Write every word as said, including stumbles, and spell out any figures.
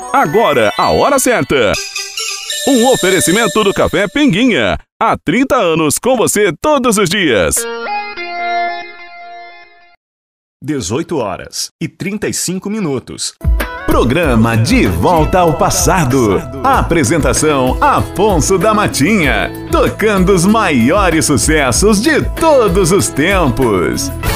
Agora, a hora certa. Um oferecimento do Café Pinguinha. Há trinta anos com você todos os dias. dezoito horas e trinta e cinco minutos. Programa De Volta ao Passado. A apresentação Afonso da Matinha. Tocando os maiores sucessos de todos os tempos.